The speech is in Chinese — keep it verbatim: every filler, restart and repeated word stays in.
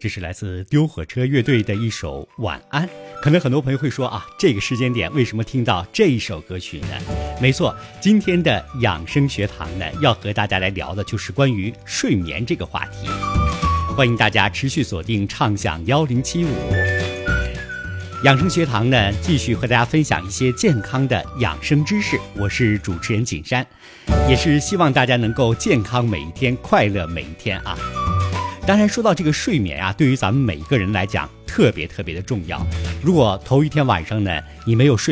这是来自丢火车乐队的一首晚安。可能很多朋友会说啊，这个时间点为什么听到这一首歌曲呢？没错，今天的养生学堂呢，要和大家来聊的就是关于睡眠这个话题。欢迎大家持续锁定畅享一零七五养生学堂呢，继续和大家分享一些健康的养生知识。我是主持人景山，也是希望大家能够健康每一天，快乐每一天啊。当然说到这个睡眠啊，对于咱们每一个人来讲特别特别的重要。如果头一天晚上呢，你没有睡